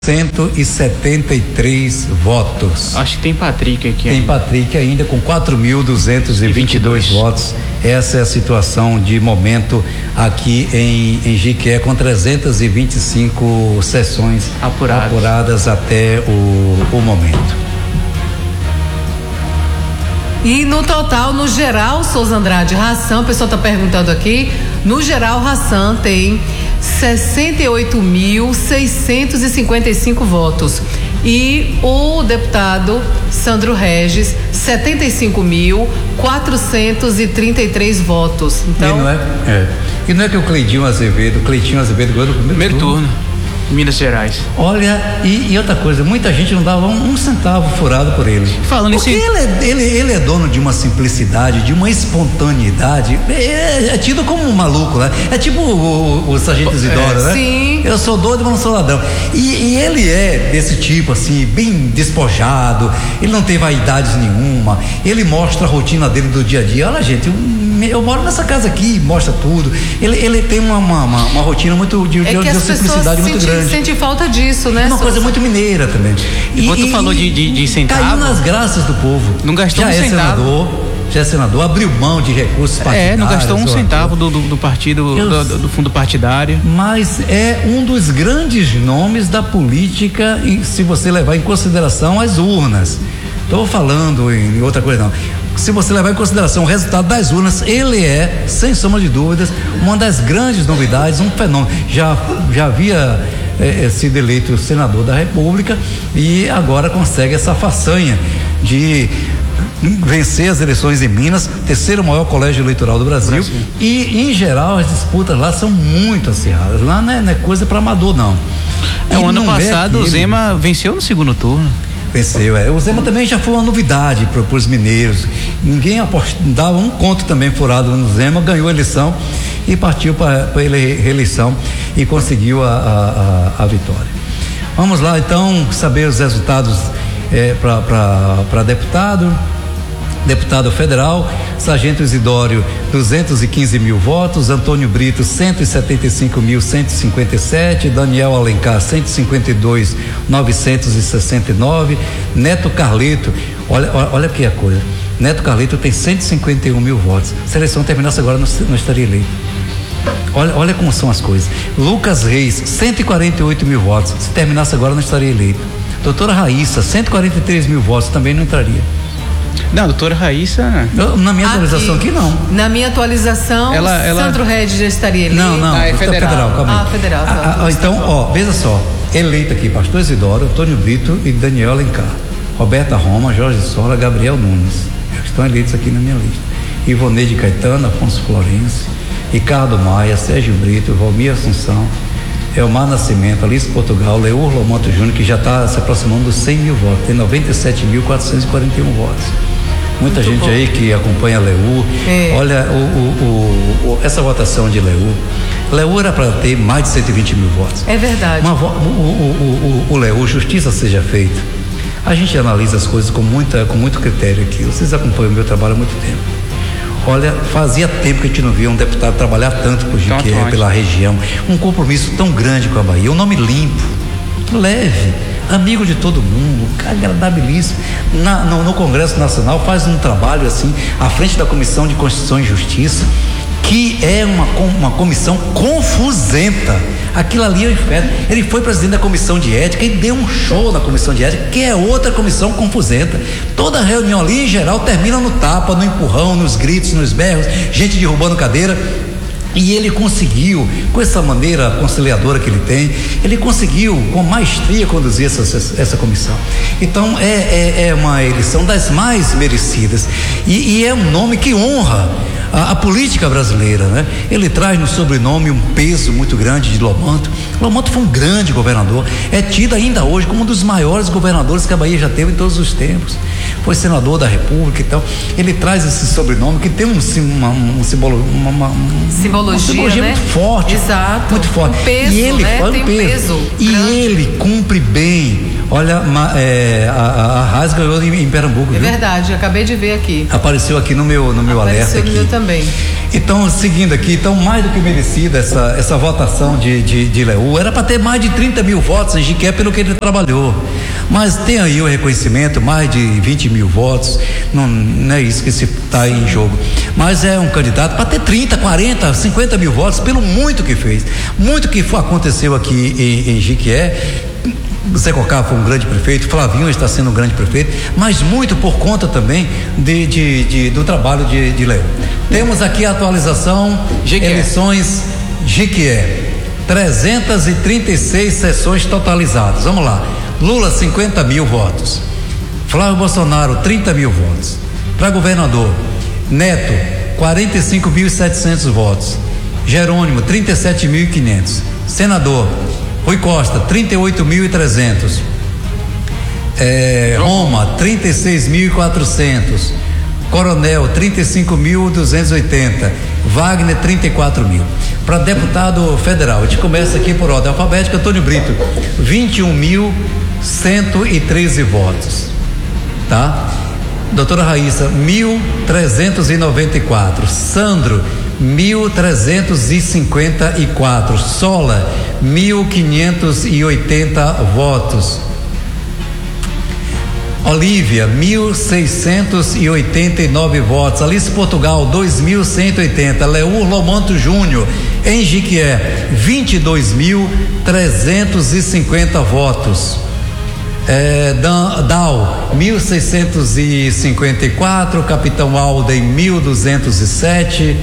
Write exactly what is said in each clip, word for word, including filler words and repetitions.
cento e setenta e três votos. Acho que tem Patrick aqui. Tem ainda. Patrick ainda com quatro mil duzentos e vinte e dois votos. Essa é a situação de momento aqui em, em Jiquié, com trezentas e vinte e cinco sessões apuradas, apuradas até o, o momento. E no total, no geral, Souza Andrade, Hassan, o pessoal está perguntando aqui, no geral, Hassan tem sessenta e oito mil seiscentos e cinquenta e cinco votos. E o deputado Sandro Regis, setenta e cinco mil quatrocentos e trinta e três votos. Então, e não é, é. E não é que o Cleitinho Azevedo, o Cleitinho Azevedo ganhou no primeiro, primeiro turno. turno. Minas Gerais. Olha, e, e outra coisa, muita gente não dava um, um centavo furado por ele. Falando Porque isso. Ele é, ele, ele é dono de uma simplicidade, de uma espontaneidade. É, é tido como um maluco, né? É tipo o, o, o Sargento Isidoro, é, né? Sim. Eu sou doido, mas não sou ladrão. E, e ele é desse tipo, assim, bem despojado. Ele não tem vaidades nenhuma. Ele mostra a rotina dele do dia a dia. Olha, gente, eu, eu moro nessa casa aqui, mostra tudo. Ele, ele tem uma, uma, uma, uma rotina muito de, é de, de simplicidade muito grande. Sente falta disso, né? É uma coisa muito mineira também. E quando tu falou de, de, de centavo, caiu nas graças do povo. Não gastou já um é centavo. Senador, já é senador, abriu mão de recursos partidários. É, não gastou um centavo do, do, do partido, Eu, do, do fundo partidário. Mas é um dos grandes nomes da política, se você levar em consideração as urnas. Estou falando em outra coisa não. Se você levar em consideração o resultado das urnas, ele é, sem sombra de dúvidas, uma das grandes novidades, um fenômeno. Já, já havia é, sido eleito senador da República e agora consegue essa façanha de vencer as eleições em Minas, terceiro maior colégio eleitoral do Brasil. Brasil. E, em geral, as disputas lá são muito acirradas. Lá não é, não é coisa para amador, não. É, o ano passado é o Zema venceu no segundo turno. Venceu, é. O Zema também já foi uma novidade para os mineiros. Ninguém apost... dava um conto também furado no Zema, ganhou a eleição e partiu para a reeleição e conseguiu a, a, a vitória. Vamos lá, então, saber os resultados é, para deputado. Deputado federal, Sargento Isidório, duzentos e quinze mil votos, Antônio Brito, cento e setenta e cinco mil cento e cinquenta e sete, Daniel Alencar, cento e cinquenta e dois mil novecentos e sessenta e nove, Neto Carleto, olha, olha aqui a coisa, Neto Carleto tem cento e cinquenta e um mil votos, se a eleição terminasse agora não, não estaria eleito. Olha, olha como são as coisas. Lucas Reis, cento e quarenta e oito mil votos, se terminasse agora não estaria eleito. Doutora Raíssa, cento e quarenta e três mil votos, também não entraria. Não, a doutora Raíssa. Eu, na minha atualização aqui, aqui não. Na minha atualização, ela, ela... Sandro Regis já estaria eleito. Não, não, ah, é federal. federal calma ah, federal. Tá, ah, ah, então, ó, veja só. Eleito aqui, Pastor Isidoro, Antônio Brito e Daniel Alencar. Roberta Roma, Jorge Sola, Gabriel Nunes. Estão eleitos aqui na minha lista. Ivoneide Caetano, Afonso Florencio, Ricardo Maia, Sérgio Brito, Valmir Assunção, Elmar Nascimento, Alice Portugal, Leur Lomanto Júnior, que já está se aproximando dos cem mil votos, tem noventa e sete mil quatrocentos e quarenta e um votos. Muita Muito gente bom. Aí que acompanha a Leur. É. Olha, o, o, o, essa votação de Leur. Leur era para ter mais de cento e vinte mil votos. É verdade. Uma, o, o, o, o Leur, justiça seja feita. A gente analisa as coisas com, muita, com muito critério aqui. Vocês acompanham o meu trabalho há muito tempo. Olha, fazia tempo que a gente não via um deputado trabalhar tanto por Jiquié, pela região. Um compromisso tão grande com a Bahia. Um nome limpo, leve, amigo de todo mundo, agradabilíssimo. Na, no, no Congresso Nacional faz um trabalho assim, à frente da Comissão de Constituição e Justiça, que é uma, uma comissão confusenta. Aquilo ali é o inferno. Ele foi presidente da Comissão de Ética e deu um show na Comissão de Ética, que é outra comissão confusenta. Toda reunião ali, em geral, termina no tapa, no empurrão, nos gritos, nos berros, gente derrubando cadeira. E ele conseguiu, com essa maneira conciliadora que ele tem, ele conseguiu com maestria conduzir essa, essa, essa comissão. Então é, é, é uma eleição das mais merecidas e, e é um nome que honra a, a política brasileira, né? Ele traz no sobrenome um peso muito grande de Lomanto. Lomanto foi um grande governador, é tido ainda hoje como um dos maiores governadores que a Bahia já teve em todos os tempos. Foi senador da República, então ele traz esse sobrenome que tem um, uma, um simbolo, uma, uma, simbologia, uma simbologia né? muito forte. Exato. Muito forte. Um peso, e ele né? foi tem um peso. peso e grande. Ele cumpre bem Olha, é, a, a Raiz ganhou em, em Pernambuco, É viu? verdade, acabei de ver aqui. Apareceu aqui no meu, no meu alerta. Apareceu no aqui. meu também. Então, seguindo aqui, então mais do que merecida essa, essa votação de, de, de Leú. Era para ter mais de trinta mil votos em Jiquié pelo que ele trabalhou. Mas tem aí o reconhecimento, mais de vinte mil votos. Não, não é isso que se está em jogo. Mas é um candidato para ter trinta, quarenta, cinquenta mil votos pelo muito que fez. Muito que aconteceu aqui em, em Jiquié. Zé Cocá foi um grande prefeito, Flavinho está sendo um grande prefeito, mas muito por conta também de, de, de, do trabalho de, de Leão. Temos aqui a atualização, Jiquié. Eleições Jiquié, trezentas e trinta e seis sessões totalizadas. Vamos lá. Lula, cinquenta mil votos. Flávio Bolsonaro, trinta mil votos. Para governador, Neto, quarenta e cinco mil e setecentos votos. Jerônimo, trinta e sete mil e quinhentos. Senador, Rui Costa, trinta e oito mil e trezentos. É, Roma, trinta e seis mil e quatrocentos. Coronel, trinta e cinco mil duzentos e oitenta. Wagner, trinta e quatro mil. Para deputado federal, a gente começa aqui por ordem alfabética. Antônio Brito, vinte e um mil cento e treze votos. Tá? Doutora Raíssa, mil trezentos e noventa e quatro. Sandro, mil trezentos e cinquenta e quatro. Sola, mil quinhentos e oitenta votos. Olívia, mil seiscentos e oitenta e nove votos. Alice Portugal, dois mil cento e oitenta. Leur Lomanto Júnior, em Jiquié, vinte e dois mil trezentos e cinquenta votos. É, Dan, Dal, mil seiscentos e cinquenta e quatro. Capitão Alden, mil duzentos e sete.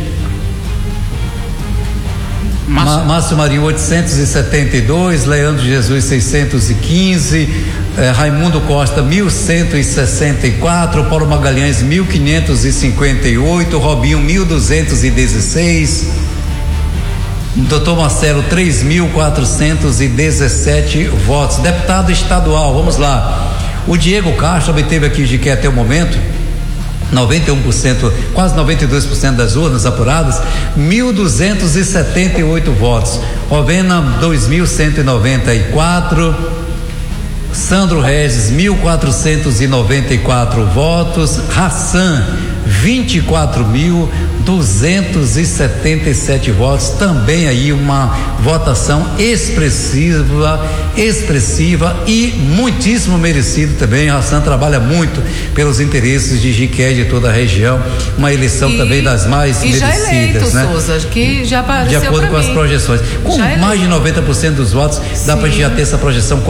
Márcio. Márcio Marinho, oitocentos e setenta e dois. Leandro Jesus, seiscentos e quinze. eh, Raimundo Costa, mil cento e sessenta e quatro. Paulo Magalhães, mil quinhentos e cinquenta e oito. Robinho, mil duzentos e dezesseis. Doutor Marcelo, três mil quatrocentos e dezessete votos. Deputado estadual, vamos lá. O Diego Castro obteve aqui de que até o momento noventa e um por cento, quase noventa e dois por cento das urnas apuradas, mil duzentos e setenta e oito votos. Rovena, dois mil cento e noventa e quatro. Sandro Regis, mil quatrocentos e noventa e quatro votos. Hassan, vinte e quatro mil duzentos e setenta e sete votos. Também aí uma votação expressiva, expressiva e muitíssimo merecido também. Hassan trabalha muito pelos interesses de Jiquié, de toda a região. Uma eleição e, também das mais e merecidas, já eleito, né? Souza, que já apareceu de acordo com mim. as projeções. Com já mais eleito. de noventa por cento dos votos, dá pra gente já ter essa projeção